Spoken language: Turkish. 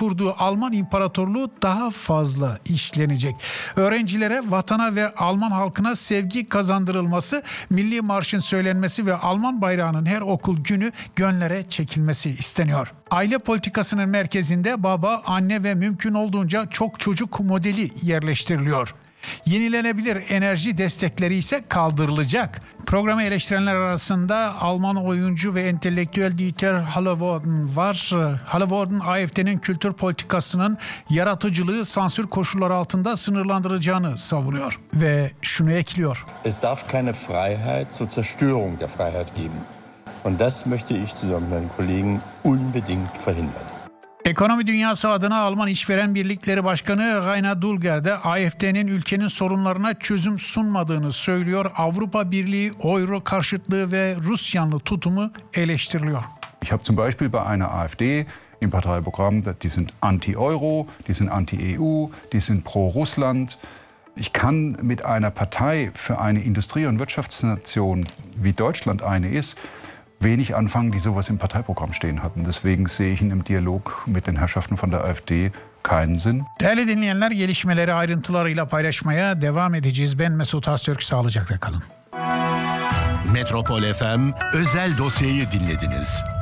kurduğu Alman İmparatorluğu daha fazla işlenecek. Öğrencilere, vatana ve Alman halkına sevgi kazandırılması, Milli Marş'ın söylenmesi ve Alman bayrağının her okul günü gönlere çekilmesi isteniyor. Aile politikasının merkezinde baba, anne ve mümkün olduğunca çok çocuk modeli yerleştiriliyor. Yenilenebilir enerji destekleri ise kaldırılacak. Programı eleştirenler arasında Alman oyuncu ve entelektüel Dieter Hallervorden var. Hallervorden, AfD'nin kültür politikasının yaratıcılığı sansür koşulları altında sınırlandıracağını savunuyor. Ve şunu ekliyor. Es darf keine Freiheit zur Zerstörung der Freiheit geben. Und das möchte ich zusammen mit meinen Kollegen unbedingt verhindern. Ekonomi dünyası adına Alman İşveren Birlikleri Başkanı Rainer Dulger de AfD'nin ülkenin sorunlarına çözüm sunmadığını söylüyor. Avrupa Birliği, Euro karşıtlığı ve Rus yanlı tutumu eleştiriliyor. Ich habe zum Beispiel bei einer AfD im Parteiprogramm, die sind anti-Euro, die sind anti-EU, die sind pro-Russland. Ich kann mit einer Partei für eine Industrie- und Wirtschaftsnation, wie Deutschland eine ist, wenig anfangen, die sowas im Parteiprogramm stehen hatten. Deswegen sehe ich in einem Dialog mit den Herrschaften von der AfD keinen Sinn. Değerli dinleyenler, gelişmeleri ayrıntılarıyla paylaşmaya devam edeceğiz. Ben Mesut Öztürk, sağlıcakla kalın. Metropol FM özel dosyayı dinlediniz.